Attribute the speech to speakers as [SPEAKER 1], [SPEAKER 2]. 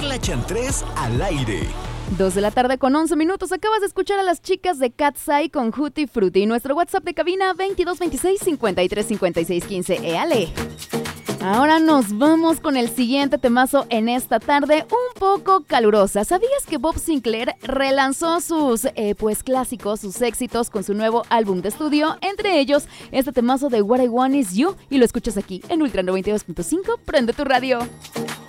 [SPEAKER 1] Carla Chantrés al aire.
[SPEAKER 2] 2 de la tarde con 11 minutos. Acabas de escuchar a las chicas de Cat's Eye con Hootie Fruity. Nuestro WhatsApp de cabina 2226-535615. ¡Éale! Ahora nos vamos con el siguiente temazo en esta tarde un poco calurosa. ¿Sabías que Bob Sinclair relanzó sus clásicos, sus éxitos con su nuevo álbum de estudio? Entre ellos, este temazo de What I Want Is You, y lo escuchas aquí en Ultra 92.5. Prende tu radio.